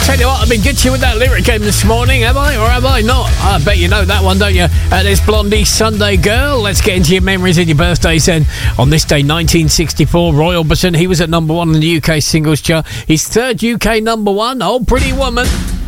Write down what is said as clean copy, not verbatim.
Tell you what, I've been good to you with that lyric game this morning, have I? Or have I not? I bet you know that one, don't you? This Blondie Sunday Girl. Let's get into your memories and your birthdays then. On this day, 1964, Roy Orbison, he was at number 1 in the UK singles chart. His third UK number 1, Oh Pretty Woman.